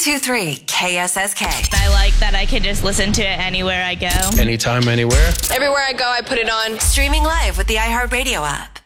92.3 KSSK. I like that I can just listen to it anywhere I go. Anytime, anywhere. Everywhere I go, I put it on. Streaming live with the iHeartRadio app.